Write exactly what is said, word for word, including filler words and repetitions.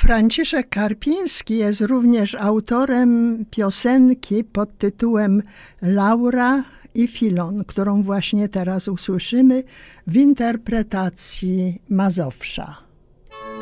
Franciszek Karpiński jest również autorem piosenki pod tytułem Laura i Filon, którą właśnie teraz usłyszymy w interpretacji Mazowsza.